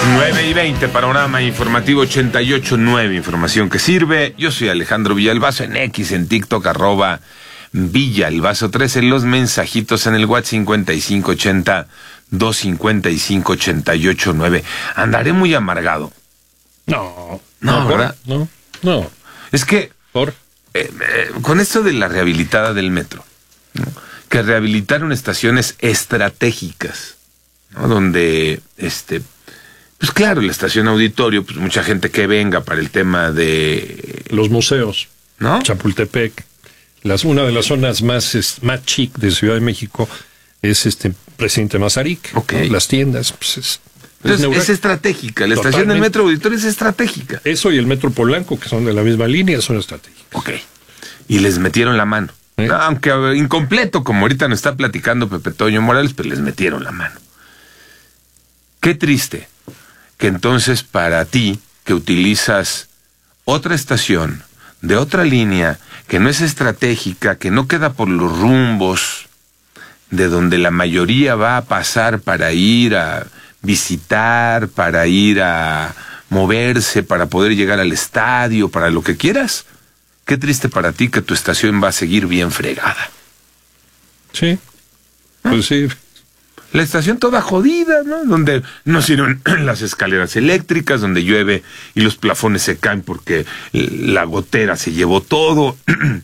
9:20, panorama informativo 88.9, información que sirve. Yo soy Alejandro Villalbazo, en X, en TikTok, @Villalbazo13, los mensajitos en el WhatsApp 5580-255-88.9. Andaré muy amargado. No, ¿verdad? No. Es que, con esto de la rehabilitada del metro, ¿no? Que rehabilitaron estaciones estratégicas, ¿no? Donde, pues claro, la estación Auditorio, pues mucha gente que venga para el tema de... Los museos, ¿no? Chapultepec, una de las zonas más chic de Ciudad de México es Presidente Mazarik, Okay. ¿no? Las tiendas, pues es estratégica, la estación del metro Auditorio es estratégica. Eso y el metro Polanco, que son de la misma línea, son estratégicas. Ok, y les metieron la mano. ¿Eh? Aunque incompleto, como ahorita nos está platicando Pepe Toño Morales, pues les metieron la mano. Qué triste que entonces para ti, que utilizas otra estación, de otra línea, que no es estratégica, que no queda por los rumbos, de donde la mayoría va a pasar para ir a visitar, para ir a moverse, para poder llegar al estadio, para lo que quieras. Qué triste para ti que tu estación va a seguir bien fregada. Sí, pues sí. La estación toda jodida, ¿no? Donde no sirven las escaleras eléctricas, donde llueve y los plafones se caen porque la gotera se llevó todo,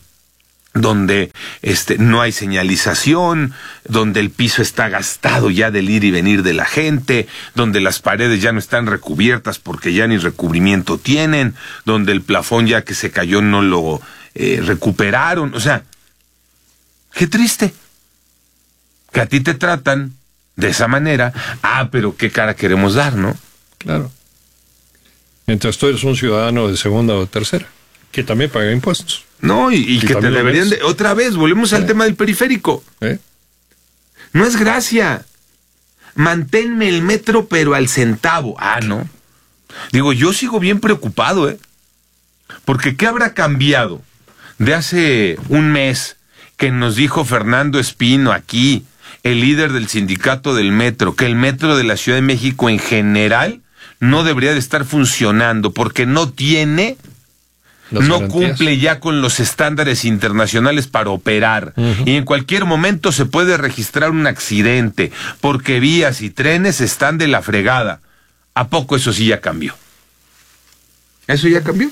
donde no hay señalización, donde el piso está gastado ya del ir y venir de la gente, donde las paredes ya no están recubiertas porque ya ni recubrimiento tienen, donde el plafón ya que se cayó no lo recuperaron. O sea, qué triste que a ti te tratan de esa manera. Pero qué cara queremos dar, ¿no? Claro. Mientras tú eres un ciudadano de segunda o tercera, que también paga impuestos. No, y que te deberían de... Otra vez, volvemos al tema del periférico. No es gracia. Manténme el metro, pero al centavo. No. Digo, yo sigo bien preocupado, porque ¿qué habrá cambiado de hace un mes que nos dijo Fernando Espino aquí, el líder del sindicato del metro, que el metro de la Ciudad de México en general no debería de estar funcionando porque no tiene... No cumple ya con los estándares internacionales para operar. Y en cualquier momento se puede registrar un accidente porque vías y trenes están de la fregada? ¿A poco eso sí ya cambió? ¿Eso ya cambió?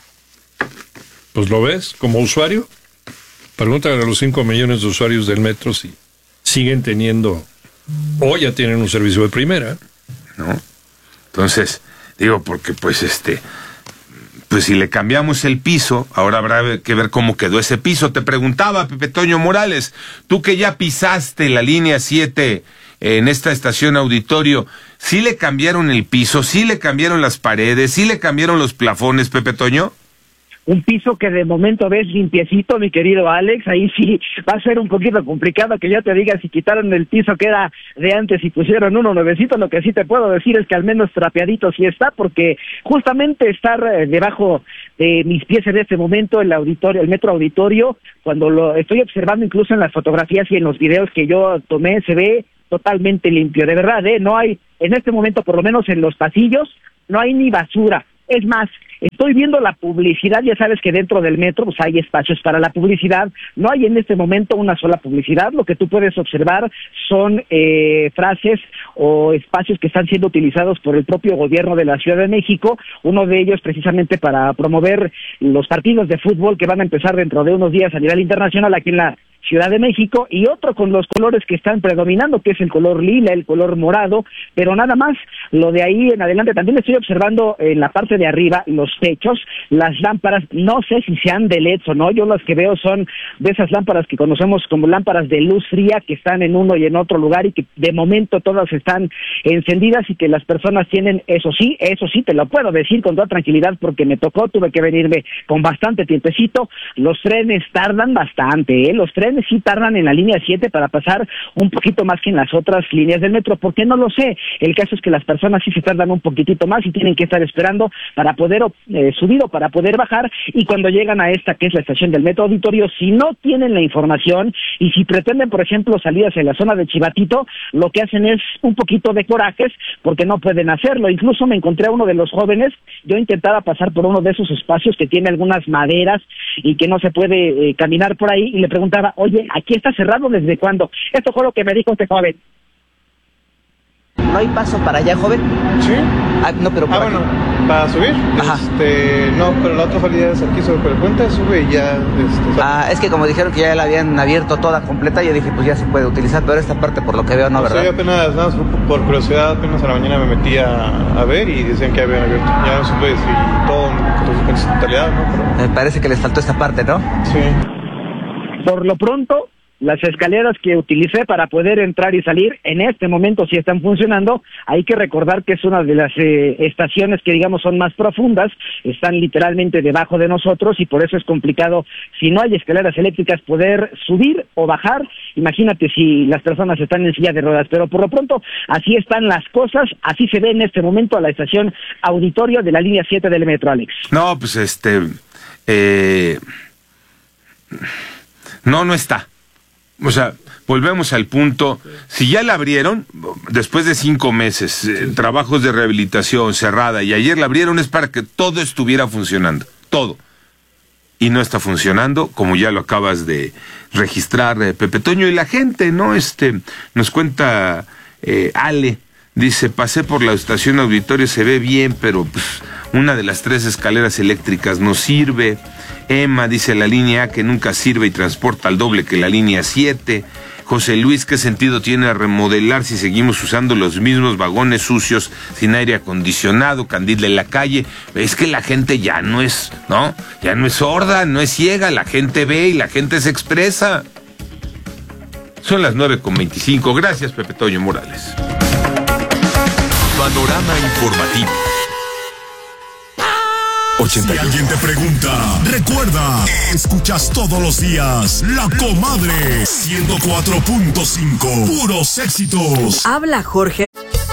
Pues lo ves como usuario. Pregúntale a los 5 millones de usuarios del metro si siguen teniendo o ya tienen un servicio de primera. ¿No? Entonces, digo, porque pues pues si le cambiamos el piso, ahora habrá que ver cómo quedó ese piso. Te preguntaba, Pepe Toño Morales, tú que ya pisaste la línea 7 en esta estación Auditorio, ¿sí le cambiaron el piso, sí le cambiaron las paredes, sí le cambiaron los plafones, Pepe Toño? Un piso que de momento ves limpiecito, mi querido Alex. Ahí sí va a ser un poquito complicado que ya te diga si quitaron el piso que era de antes y pusieron uno nuevecito. Lo que sí te puedo decir es que al menos trapeadito sí está, porque justamente estar debajo de mis pies en este momento el metro Auditorio, cuando lo estoy observando incluso en las fotografías y en los videos que yo tomé, se ve totalmente limpio, de verdad, no hay, en este momento, por lo menos en los pasillos, no hay ni basura. Es más, estoy viendo la publicidad, ya sabes que dentro del metro pues hay espacios para la publicidad, no hay en este momento una sola publicidad, lo que tú puedes observar son frases o espacios que están siendo utilizados por el propio gobierno de la Ciudad de México, uno de ellos precisamente para promover los partidos de fútbol que van a empezar dentro de unos días a nivel internacional aquí en la Ciudad de México, y otro con los colores que están predominando, que es el color lila, el color morado, pero nada más. Lo de ahí en adelante, también estoy observando en la parte de arriba, los techos, las lámparas, no sé si sean de LEDs o no, yo las que veo son de esas lámparas que conocemos como lámparas de luz fría, que están en uno y en otro lugar, y que de momento todas están encendidas, y que las personas tienen, eso sí, te lo puedo decir con toda tranquilidad, porque me tocó, tuve que venirme con bastante tiempecito. Los trenes tardan bastante, los trenes sí tardan en la línea 7 para pasar un poquito más que en las otras líneas del metro. ¿Por qué? No lo sé. El caso es que las personas sí se tardan un poquitito más y tienen que estar esperando para poder subido para poder bajar, y cuando llegan a esta que es la estación del Metro Auditorio, si no tienen la información y si pretenden, por ejemplo, salir hacia la zona de Chivatito, lo que hacen es un poquito de corajes porque no pueden hacerlo. Incluso me encontré a uno de los jóvenes, yo intentaba pasar por uno de esos espacios que tiene algunas maderas y que no se puede caminar por ahí, y le preguntaba, oye, ¿aquí está cerrado desde cuándo? Esto fue lo que me dijo este joven. ¿No hay paso para allá, joven? Sí. No, pero por aquí. Bueno, para subir. Ajá. No, pero la otra salida es aquí sobre el puente, sube y ya. Es que como dijeron que ya la habían abierto toda completa, yo dije, pues ya se puede utilizar, pero esta parte por lo que veo no, ¿verdad? Sí, apenas, por curiosidad, apenas a la mañana me metí a ver y decían que habían abierto. Ya no supe si todo en su totalidad, ¿no? Pero... Me parece que les faltó esta parte, ¿no? Sí. Por lo pronto, las escaleras que utilicé para poder entrar y salir, en este momento sí están funcionando. Hay que recordar que es una de las estaciones que, digamos, son más profundas, están literalmente debajo de nosotros, y por eso es complicado, si no hay escaleras eléctricas, poder subir o bajar. Imagínate si las personas están en silla de ruedas, pero por lo pronto así están las cosas, así se ve en este momento a la estación Auditorio de la línea 7 del metro, Alex. No, pues no está. O sea, volvemos al punto, si ya la abrieron, después de 5 meses, trabajos de rehabilitación cerrada, y ayer la abrieron, es para que todo estuviera funcionando, todo. Y no está funcionando, como ya lo acabas de registrar, Pepe Toño, y la gente, ¿no? Nos cuenta Ale, dice, pasé por la estación Auditorio, se ve bien, pero pues, una de las 3 escaleras eléctricas no sirve. Emma dice, la línea A que nunca sirve y transporta al doble que la línea 7. José Luis, ¿qué sentido tiene remodelar si seguimos usando los mismos vagones sucios, sin aire acondicionado? Candil de la Calle, es que la gente ya no es, ¿no? Ya no es sorda, no es ciega, la gente ve y la gente se expresa. Son las 9:25. Gracias, Pepe Toño Morales. Panorama informativo. Si alguien te pregunta, recuerda, escuchas todos los días La Comadre 104.5, puros éxitos. Habla Jorge